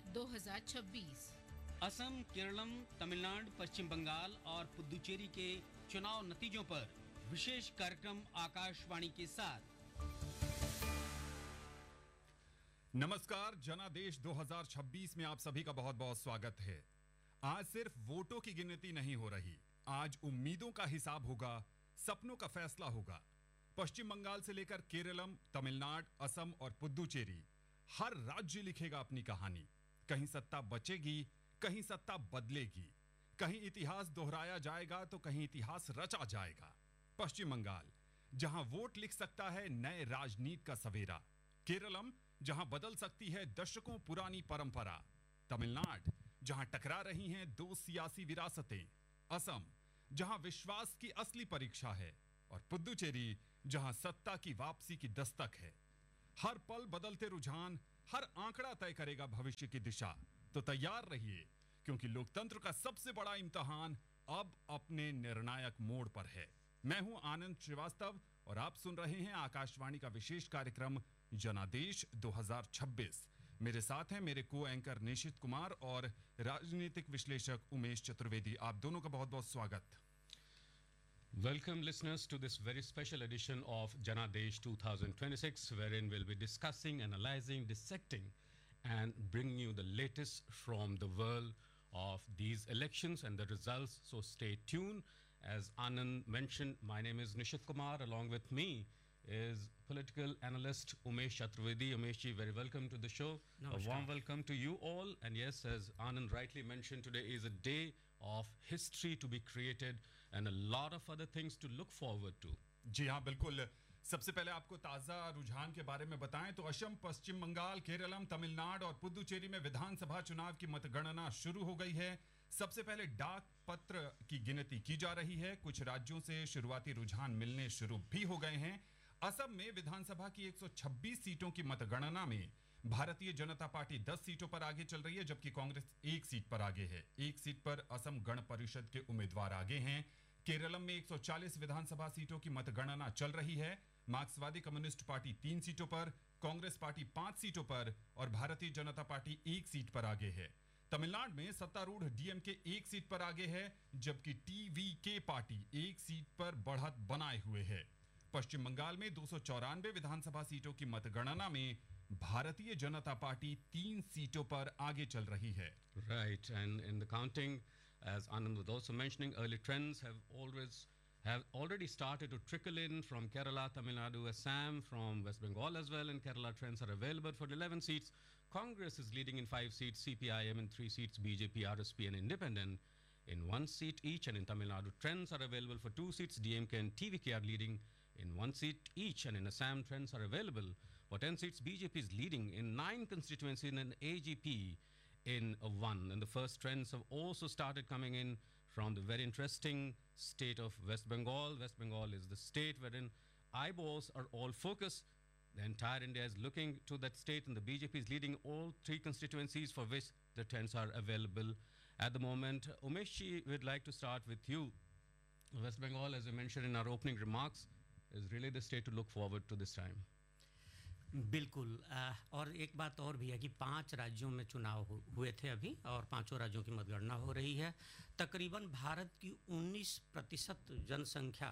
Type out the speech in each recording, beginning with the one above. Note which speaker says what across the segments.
Speaker 1: 2026।
Speaker 2: असम, केरलम, तमिलनाडु, पश्चिम बंगाल और पुदुचेरी के चुनाव नतीजों पर विशेष कार्यक्रम आकाशवाणी के साथ।
Speaker 3: नमस्कार, जनादेश 2026 में आप सभी का बहुत बहुत स्वागत है। आज सिर्फ वोटों की गिनती नहीं हो रही, आज उम्मीदों का हिसाब होगा, सपनों का फैसला होगा। पश्चिम बंगाल से लेकर केरलम, तमिलनाडु, असम और पुदुचेरी, हर राज्य लिखेगा अपनी कहानी। कहीं सत्ता बचेगी, कहीं सत्ता बदलेगी, कहीं इतिहास दोहराया जाएगा तो कहीं इतिहास रचा जाएगा। पश्चिम बंगाल, जहां वोट लिख सकता है नए राजनीति का सवेरा। केरलम, जहां बदल सकती है दशकों पुरानी परंपरा। तमिलनाडु, जहां टकरा रही हैं दो सियासी विरासतें। असम, जहां विश्वास की असली परीक्षा है। और पुदुचेरी, जहां सत्ता की वापसी की दस्तक है। हर पल बदलते रुझान, हर आंकड़ा तय करेगा भविष्य की दिशा। तो तैयार रहिए, क्योंकि लोकतंत्र का सबसे बड़ा इम्तिहान अब अपने निर्णायक मोड़ पर है। मैं हूं आनंद श्रीवास्तव और आप सुन रहे हैं आकाशवाणी का विशेष कार्यक्रम जनादेश 2026। मेरे साथ हैं मेरे को एंकर निशित कुमार और राजनीतिक विश्लेषक उमेश चतुर्वेदी। आप दोनों का बहुत बहुत स्वागत।
Speaker 4: Welcome listeners to this very special edition of Janadesh 2026, wherein we'll be discussing, analyzing, dissecting and bringing you the latest from the world of these elections and the results. So stay tuned. As Anand mentioned, my name is Nishit Kumar. Along with me is political analyst Umesh Chaturvedi. Umesh ji, very welcome to the show.
Speaker 5: Namaskar.
Speaker 4: A warm welcome to you all. And yes, as Anand rightly mentioned, today is a day of history to be created and a lot of other things to look forward to.
Speaker 3: जी हाँ, बिल्कुल। सबसे पहले आपको ताजा रुझान के बारे में बताएं तो असम, पश्चिम बंगाल, केरलम, तमिलनाडु और पुदुचेरी में विधानसभा चुनाव की मतगणना शुरू हो गई है। सबसे पहले डाक पत्र की गिनती की जा रही है। कुछ राज्यों से शुरुआती रुझान मिलने शुरू भी हो गए हैं। असम में विधानसभा की 126 सीटों की मतगणना में भारतीय जनता पार्टी 10 सीटों पर आगे चल रही है, जबकि कांग्रेस 1 सीट पर आगे है। 1 सीट पर असम गण परिषद के उम्मीदवार आगे हैं। केरलम में 140 विधानसभा सीटों की मतगणना चल रही है। मार्क्सवादी कम्युनिस्ट पार्टी 3 सीटों पर, कांग्रेस पार्टी 5 सीटों पर और भारतीय जनता पार्टी 1 सीट पर आगे है। तमिलनाडु में सत्तारूढ़ डीएमके 1 सीट पर आगे है, जबकि टीवीके पार्टी 1 सीट पर बढ़त बनाए हुए है। पश्चिम बंगाल में 294 विधानसभा सीटों की मतगणना में भारतीय जनता पार्टी 3 सीटों पर आगे चल रही है।
Speaker 4: Right, and in the counting, as Anand was also mentioning, early trends have already started to trickle in from Kerala, Tamil Nadu, Assam, from West Bengal as well. And Kerala trends are available for 11 seats. Congress is leading in 5 seats, CPIM in 3 seats, BJP, RSP, and Independent in 1 seat each. And in Tamil Nadu, trends are available for 2 seats. DMK and TVK are leading in 1 seat each. And in Assam, trends are available for 10 seats. BJP is leading in 9 constituencies and AGP in 1. And the first trends have also started coming in from the very interesting state of West Bengal. West Bengal is the state wherein eyeballs are all focused. The entire India is looking to that state, and the BJP is leading all 3 constituencies for which the trends are available at the moment. Umesh ji, we'd like to start with you. West Bengal, as we mentioned in our opening remarks, is really the state to look forward to this time.
Speaker 5: बिल्कुल। और एक बात और भी है कि 5 राज्यों में चुनाव हुए थे अभी, और 5 राज्यों की मतगणना हो रही है। तकरीबन भारत की 19% जनसंख्या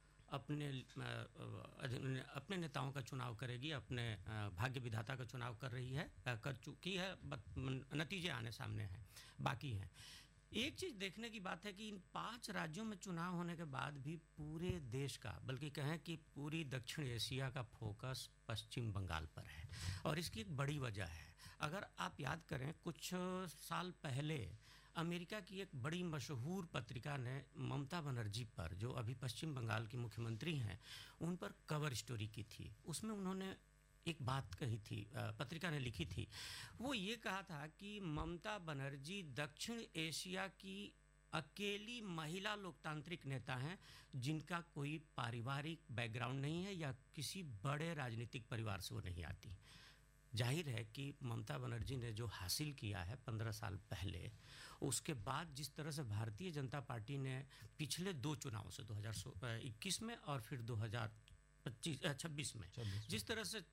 Speaker 5: अपने नेताओं का चुनाव करेगी, अपने भाग्य विधाता का चुनाव कर चुकी है। नतीजे आने सामने हैं, बाकी हैं। एक चीज़ देखने की बात है कि इन 5 राज्यों में चुनाव होने के बाद भी पूरे देश का, बल्कि कहें कि पूरी दक्षिण एशिया का फोकस पश्चिम बंगाल पर है। और इसकी एक बड़ी वजह है, अगर आप याद करें, कुछ साल पहले अमेरिका की एक बड़ी मशहूर पत्रिका ने ममता बनर्जी पर, जो अभी पश्चिम बंगाल की मुख्यमंत्री हैं, उन पर कवर स्टोरी की थी। उसमें उन्होंने एक बात कही थी, पत्रिका ने लिखी थी। वो ये कहा था कि ममता बनर्जी दक्षिण एशिया की अकेली महिला लोकतांत्रिक नेता हैं जिनका कोई पारिवारिक बैकग्राउंड नहीं है या किसी बड़े राजनीतिक परिवार से वो नहीं आती। जाहिर है कि ममता बनर्जी ने जो हासिल किया है 15 साल पहले, उसके बाद जिस तरह से भारतीय जनता पार्टी ने पिछले 2 चुनावों से 2021 में और फिर 2026 में जिस तरह से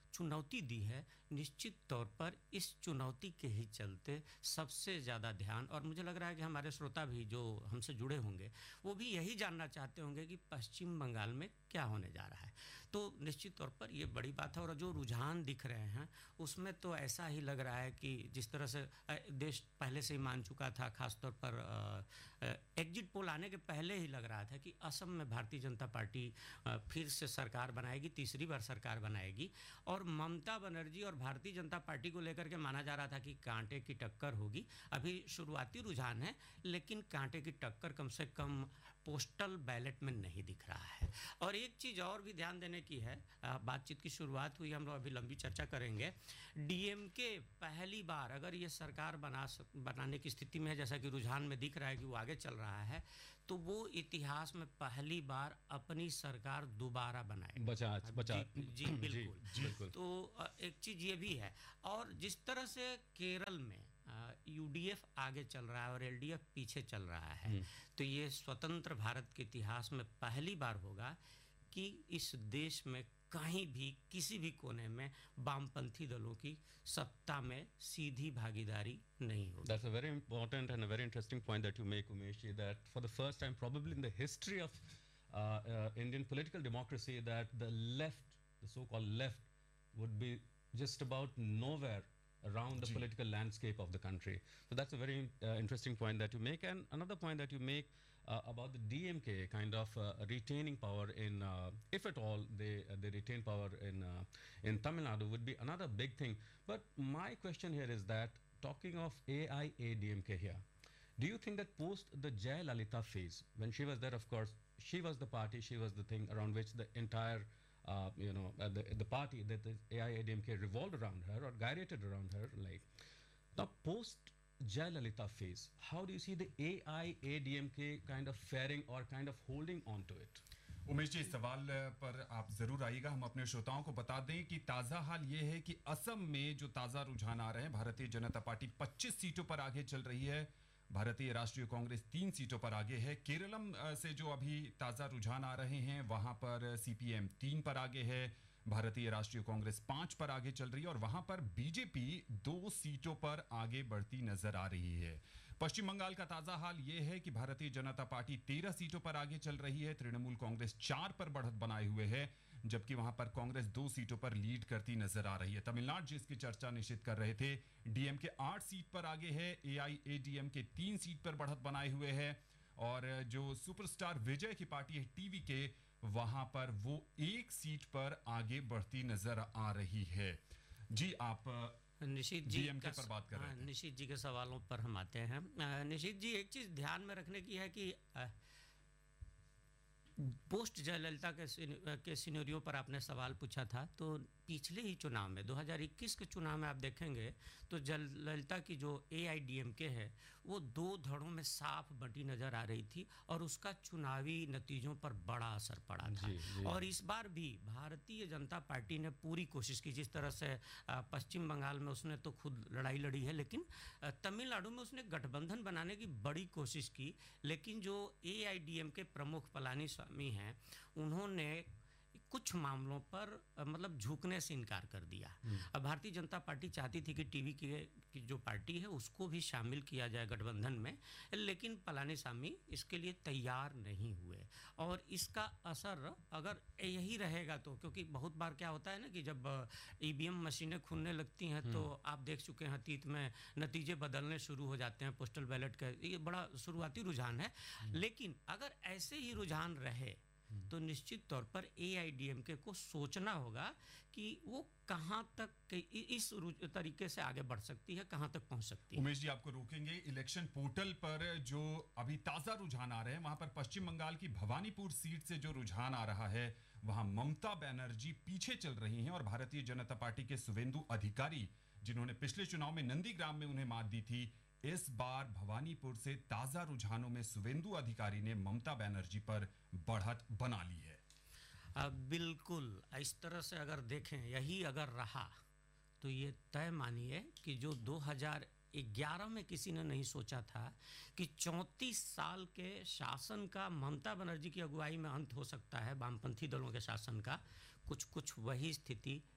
Speaker 5: चुनौती दी है, निश्चित तौर पर इस चुनौती के ही चलते सबसे ज़्यादा ध्यान, और मुझे लग रहा है कि हमारे श्रोता भी जो हमसे जुड़े होंगे वो भी यही जानना चाहते होंगे कि पश्चिम बंगाल में क्या होने जा रहा है। तो निश्चित तौर पर ये बड़ी बात है, और जो रुझान दिख रहे हैं उसमें तो ऐसा ही लग रहा है कि जिस तरह से देश पहले से ही मान चुका था, खासतौर पर एग्जिट पोल आने के पहले ही लग रहा था कि असम में भारतीय जनता पार्टी फिर से सरकार बनाएगी, तीसरी बार सरकार बनाएगी, और ममता बनर्जी और भारतीय जनता पार्टी को लेकर के माना जा रहा था कि कांटे की टक्कर होगी। अभी शुरुआती रुझान है, लेकिन कांटे की टक्कर कम से कम पोस्टल बैलेट में नहीं दिख रहा है। और एक चीज़ और भी ध्यान देने की है, बातचीत की शुरुआत हुई, हम लोग अभी लंबी चर्चा करेंगे। डीएमके पहली बार अगर ये सरकार बनाने की स्थिति में है, जैसा कि रुझान में दिख रहा है कि वो आगे चल रहा है, तो वो इतिहास में पहली बार अपनी सरकार दोबारा बनाए।
Speaker 4: बचा
Speaker 5: जी बिल्कुल। तो एक चीज़ ये भी है, और जिस तरह से केरल में यूडीएफ आगे चल रहा है और एलडीएफ पीछे चल रहा है, तो ये स्वतंत्र भारत के इतिहास में पहली बार होगा कि इस देश में कहीं भी किसी भी कोने में वामपंथी दलों की सत्ता में सीधी भागीदारी नहीं होगी।
Speaker 4: That's a very important and a very interesting point that you make, Umesh ji, that for the first time probably in the history of Indian political democracy, that the left, the so-called left, would be just about nowhere around the political landscape of the country. So that's a very interesting point that you make. And another point that you make about the DMK kind of retaining power in, if at all they retain power in Tamil Nadu, would be another big thing. But my question here is that, talking of AIADMK here, do you think that post the Jayalalitha phase, when she was there, of course, she was the party, she was the thing around which the entire the party, that the AIADMK revolved around her or gyrated around her, like, now post Jayalalitha phase, how do you see the AIADMK kind of faring or kind of holding on to it?
Speaker 3: Umesh ji, इस सवाल पर आप जरूर आइएगा। हम अपने श्रोताओं को बता दें कि ताज़ा हाल ये है कि असम में जो ताज़ा रुझान आ रहे हैं, भारतीय जनता पार्टी 25 सीटों पर आगे चल रही है, भारतीय राष्ट्रीय कांग्रेस 3 सीटों पर आगे है। केरलम से जो अभी ताज़ा रुझान आ रहे हैं, वहां पर सीपीएम 3 पर आगे है, भारतीय राष्ट्रीय कांग्रेस 5 पर आगे चल रही है, और वहां पर बीजेपी 2 सीटों पर आगे बढ़ती नजर आ रही है। पश्चिम बंगाल का ताजा हाल यह है कि भारतीय जनता पार्टी 13 सीटों पर आगे चल रही है, तृणमूल कांग्रेस 4 पर बढ़त बनाए हुए है, जबकि वहां पर कांग्रेस 2 सीटों पर लीड करती नजर आ रही है। तमिलनाडु जिसकी चर्चा निश्चित कर रहे थे, डीएमके 8 सीट पर आगे है, एआईएडीएमके 3 सीट पर बढ़त बनाए हुए है, और जो सुपरस्टार विजय की पार्टी है टीवीके, वहां पर वो 1 सीट पर आगे बढ़ती नजर आ रही है। जी, आप
Speaker 5: निशित जी
Speaker 3: डीएमके पर बात कर रहे हैं।
Speaker 5: निशित जी के सवालों पर हम आते हैं। निशित जी, एक चीज ध्यान में रखने की है कि पोस्ट जयललिता के सिनेरियो पर आपने सवाल पूछा था, तो पिछले ही चुनाव में 2021 के चुनाव में आप देखेंगे तो जयललिता की जो एआईडीएमके है वो 2 धड़ों में साफ बंटी नजर आ रही थी, और उसका चुनावी नतीजों पर बड़ा असर पड़ा था। और इस बार भी भारतीय जनता पार्टी ने पूरी कोशिश की, जिस तरह से पश्चिम बंगाल में उसने तो खुद लड़ाई लड़ी है, लेकिन तमिलनाडु में उसने गठबंधन बनाने की बड़ी कोशिश की, लेकिन जो एआईडीएमके प्रमुख पलानी स्वामी हैं, उन्होंने कुछ मामलों पर मतलब झुकने से इनकार कर दिया। अब भारतीय जनता पार्टी चाहती थी कि टीवी की जो पार्टी है उसको भी शामिल किया जाए गठबंधन में, लेकिन पलानीस्वामी इसके लिए तैयार नहीं हुए, और इसका असर अगर यही रहेगा तो, क्योंकि बहुत बार क्या होता है ना कि जब ईवीएम मशीनें खुलने लगती हैं तो आप देख चुके हैं अतीत में नतीजे बदलने शुरू हो जाते हैं पोस्टल बैलेट का, ये बड़ा शुरुआती रुझान है। लेकिन अगर ऐसे ही रुझान रहे तो निश्चित तौर पर एआईडीएमके को सोचना होगा कि वो कहां तक इस तरीके से आगे बढ़ सकती है, कहां तक पहुंच सकती है।
Speaker 3: उमेश जी, आपको रोकेंगे। इलेक्शन पोर्टल पर जो अभी ताजा रुझान आ रहे हैं, वहां पर पश्चिम बंगाल की भवानीपुर सीट से जो रुझान आ रहा है, वहां ममता बनर्जी पीछे चल रही हैं, और भारतीय जनता पार्टी के सुवेंदु अधिकारी, जिन्होंने पिछले चुनाव में नंदीग्राम में उन्हें मात दी थी, इस बार भवानीपुर से ताजा रुझानों में सुवेंदु अधिकारी ने ममता बनर्जी पर बढ़त बना ली है।
Speaker 5: बिल्कुल, इस तरह से अगर देखें, यही अगर रहा तो ये तय मानिए कि जो 2011 में किसी ने नहीं सोचा था कि 34 साल के शासन का ममता बनर्जी की अगुवाई में अंत हो सकता है, वामपंथी दलों के शासन का, कुछ वही स्थिति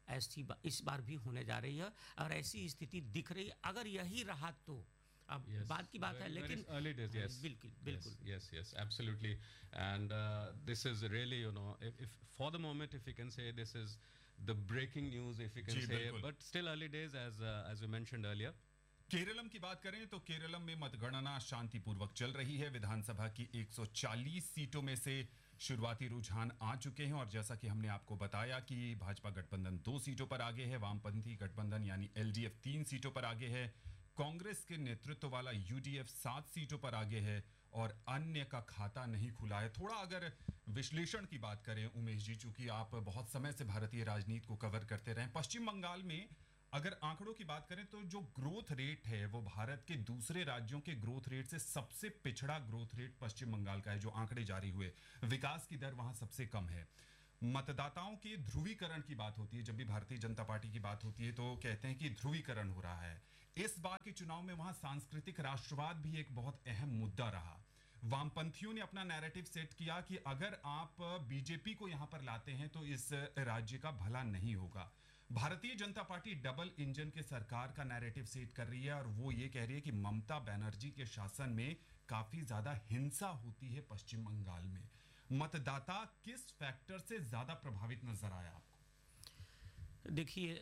Speaker 5: इस बार भी होने जा रही है और ऐसी स्थिति दिख रही है। अगर यही रहा तो अब बात की बात है, लेकिन
Speaker 4: early days, yes,
Speaker 5: बिल्कुल
Speaker 4: yes, absolutely, and this is really, if for the moment, if we can say, this is the breaking news, if we can
Speaker 3: ji,
Speaker 4: say,
Speaker 3: बिल्कुल।
Speaker 4: but still early days, as we mentioned earlier.
Speaker 3: Keralam की बात करें तो केरलम में मतगणना शांतिपूर्वक चल रही है। विधानसभा की 140 सीटों में से शुरुआती रुझान आ चुके हैं और जैसा कि हमने आपको बताया कि भाजपा गठबंधन 2 सीटों पर आगे है, वामपंथी गठबंधन यानी एलडीएफ 3 सीटों पर आगे है, कांग्रेस के नेतृत्व वाला यूडीएफ 7 सीटों पर आगे है और अन्य का खाता नहीं खुला है। थोड़ा अगर विश्लेषण की बात करें उमेश जी, चूंकि आप बहुत समय से भारतीय राजनीति को कवर करते रहे, पश्चिम बंगाल में अगर आंकड़ों की बात करें तो जो ग्रोथ रेट है वो भारत के दूसरे राज्यों के ग्रोथ रेट से सबसे पिछड़ा ग्रोथ रेट पश्चिम बंगाल का है। जो आंकड़े जारी हुए, विकास की दर वहां सबसे कम है। मतदाताओं के ध्रुवीकरण की बात होती है, जब भी भारतीय जनता पार्टी की बात होती है तो कहते हैं कि ध्रुवीकरण हो रहा है। इस बार के चुनाव में वहां सांस्कृतिक राष्ट्रवाद भी एक बहुत अहम मुद्दा रहा। वामपंथियों ने अपना नैरेटिव सेट किया कि अगर आप बीजेपी को यहां पर लाते हैं तो इस राज्य का भला नहीं होगा। Bharatiya Janata party double engine के सरकार का नैरेटिव सेट कर रही है और वो ये कह रही है कि ममता बनर्जी के शासन में काफी ज्यादा हिंसा होती है पश्चिम बंगाल में। मतदाता किस फैक्टर से ज्यादा प्रभावित नजर आया आपको?
Speaker 5: देखिए,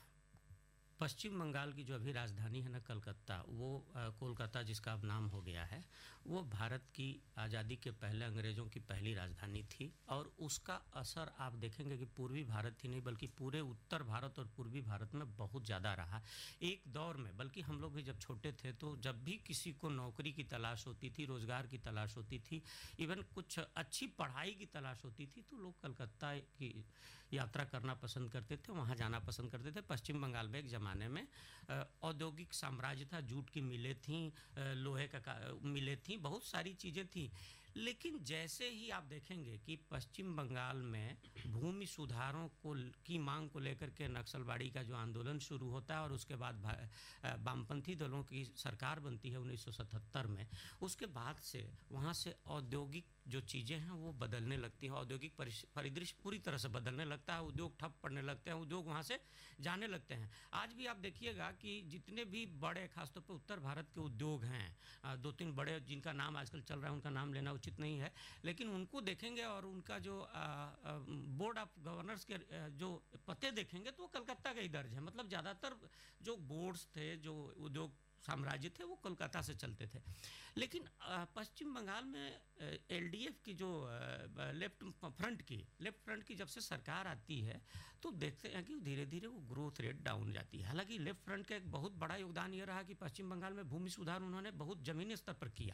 Speaker 5: पश्चिम बंगाल की जो अभी राजधानी है ना कलकत्ता, वो कोलकाता जिसका अब नाम हो गया है, वो भारत की आज़ादी के पहले अंग्रेज़ों की पहली राजधानी थी और उसका असर आप देखेंगे कि पूर्वी भारत ही नहीं बल्कि पूरे उत्तर भारत और पूर्वी भारत में बहुत ज़्यादा रहा। एक दौर में, बल्कि हम लोग भी जब छोटे थे तो जब भी किसी को नौकरी की तलाश होती थी, रोज़गार की तलाश होती थी, इवन कुछ अच्छी पढ़ाई की तलाश होती थी तो लोग कलकत्ता की यात्रा करना पसंद करते थे, वहाँ जाना पसंद करते थे। पश्चिम बंगाल में एक ज़माने में औद्योगिक साम्राज्य था, जूट की मिलें थीं, लोहे का मिलें थीं, बहुत सारी चीज़ें थीं। लेकिन जैसे ही आप देखेंगे कि पश्चिम बंगाल में भूमि सुधारों की मांग को लेकर के नक्सलवाड़ी का जो आंदोलन शुरू होता है और उसके बाद वामपंथी दलों की सरकार बनती है 1977 में, उसके बाद से वहाँ से औद्योगिक जो चीज़ें हैं वो बदलने लगती हैं, औद्योगिक परिदृश्य पूरी तरह से बदलने लगता है, उद्योग ठप पड़ने लगते हैं, उद्योग वहाँ से जाने लगते हैं। आज भी आप देखिएगा कि जितने भी बड़े, खासतौर पर उत्तर भारत के उद्योग हैं, 2-3 बड़े जिनका नाम आजकल चल रहा है, उनका नाम लेना उचित नहीं है, लेकिन उनको देखेंगे और उनका जो बोर्ड ऑफ गवर्नर्स के जो पते देखेंगे तो वो कलकत्ता का ही दर्ज है। मतलब ज़्यादातर जो बोर्ड्स थे, जो उद्योग साम्राज्य थे, वो कोलकाता से चलते थे। लेकिन पश्चिम बंगाल में एलडीएफ की जो लेफ्ट फ्रंट की जब से सरकार आती है तो देखते हैं कि धीरे धीरे वो ग्रोथ रेट डाउन जाती है। हालांकि लेफ्ट फ्रंट का एक बहुत बड़ा योगदान ये रहा कि पश्चिम बंगाल में भूमि सुधार उन्होंने बहुत ज़मीनी स्तर पर किया।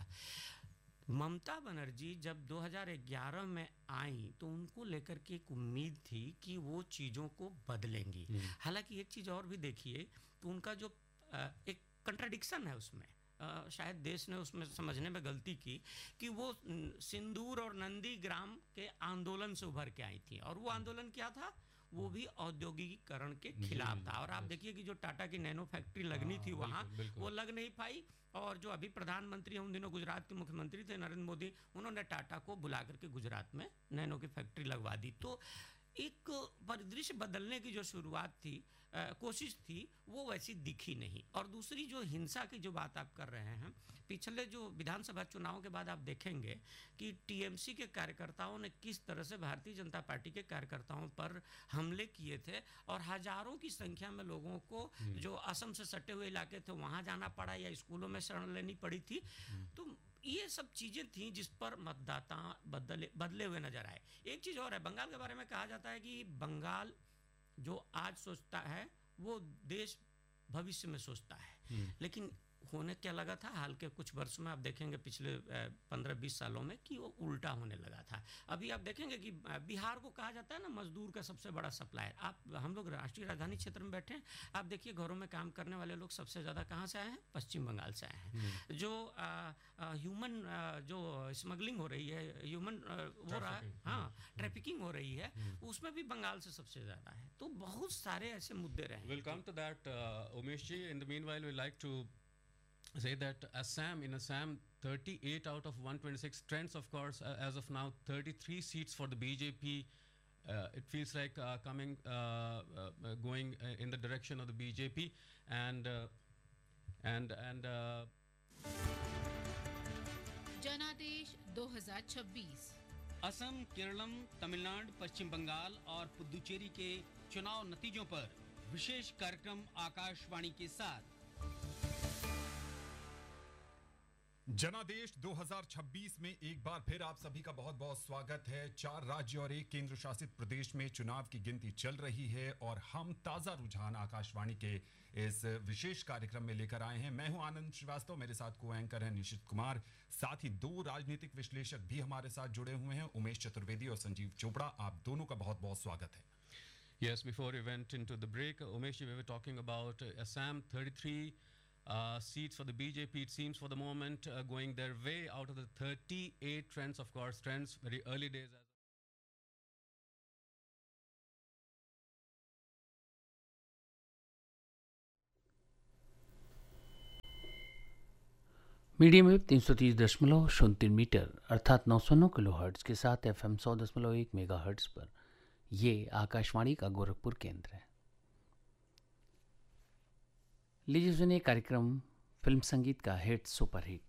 Speaker 5: ममता बनर्जी जब 2011 में आई तो उनको लेकर के एक उम्मीद थी कि वो चीज़ों को बदलेंगी। हालांकि एक चीज़ और भी देखिए तो उनका जो एक कंट्राडिक्शन है उसमें, शायद देश ने उसमें समझने में गलती की कि वो सिंदूर और नंदीग्राम के आंदोलन से उभर के आई थी और वो आंदोलन क्या था, वो भी औद्योगिकीकरण के खिलाफ था। और आप देखिए कि जो टाटा की नैनो फैक्ट्री लगनी थी वहाँ, वो लग नहीं पाई। और जो अभी प्रधानमंत्री हैं, उन दिनों गुजरात के मुख्यमंत्री थे नरेंद्र मोदी, उन्होंने टाटा को बुला करके गुजरात में नैनो की फैक्ट्री लगवा दी। तो एक परिदृश्य बदलने की जो शुरुआत थी, कोशिश थी, वो वैसी दिखी नहीं। और दूसरी जो हिंसा की जो बात आप कर रहे हैं, पिछले जो विधानसभा चुनाव के बाद आप देखेंगे कि टीएमसी के कार्यकर्ताओं ने किस तरह से भारतीय जनता पार्टी के कार्यकर्ताओं पर हमले किए थे और हजारों की संख्या में लोगों को जो असम से सटे हुए इलाके थे वहाँ जाना पड़ा या स्कूलों में शरण लेनी पड़ी थी। तो ये सब चीज़ें थी जिस पर मतदाता बदले हुए नजर आए। एक चीज़ और है, बंगाल के बारे में कहा जाता है कि बंगाल जो आज सोचता है वो देश भविष्य में सोचता है, लेकिन होने क्या लगा था हाल के कुछ वर्षों में, आप देखेंगे पिछले 15-20 सालों में कि वो उल्टा होने लगा था। अभी आप देखेंगे कि बिहार को कहा जाता है ना मजदूर का सबसे बड़ा सप्लायर। हम लोग राष्ट्रीय राजधानी क्षेत्र में बैठे हैं, आप देखिए घरों में काम करने वाले लोग सबसे ज़्यादा कहाँ से आए हैं, पश्चिम बंगाल से आए हैं। जो ह्यूमन जो स्मगलिंग हो रही है, ह्यूमन हो रहा है, हाँ ट्रैफिकिंग हो रही है, उसमें भी बंगाल से सबसे ज़्यादा है। तो बहुत सारे ऐसे मुद्दे रहे।
Speaker 4: We'll come to that, Umesh ji. In the meanwhile, we like to say that in Assam 38 out of 126 trends, of course, as of now 33 seats for the BJP it feels like going in the direction of the BJP, and
Speaker 1: जनादेश 2026।
Speaker 2: असम, केरलम, तमिलनाडु, पश्चिम बंगाल और पुदुचेरी के चुनाव नतीजों पर विशेष कार्यक्रम आकाशवाणी के साथ।
Speaker 3: जनादेश 2026 में एक बार फिर आप सभी का बहुत बहुत स्वागत है। 4 राज्य और 1 केंद्र शासित प्रदेश में चुनाव की गिनती चल रही है और हम ताजा रुझान आकाशवाणी के इस विशेष कार्यक्रम में लेकर आए हैं। मैं हूं आनंद श्रीवास्तव, मेरे साथ को एंकर हैं निशित कुमार, साथ ही 2 राजनीतिक विश्लेषक भी हमारे साथ जुड़े हुए हैं, उमेश चतुर्वेदी और संजीव चोपड़ा। आप दोनों का बहुत बहुत स्वागत है।
Speaker 4: Yes, before we went into the break, Umesh, we were talking about Assam, 33 seats for the BJP. It seems for the moment going their way out of the 38 trends, of course, trends, very early days.
Speaker 6: Medium wave 330.03 metre अर्थात 909 kilohertz के साथ FM 100.1 megahertz पर ये आकाशवाणी का गोरखपुर केंद्र है। लीजिए सुनिए कार्यक्रम फिल्म संगीत का हिट सुपर हिट।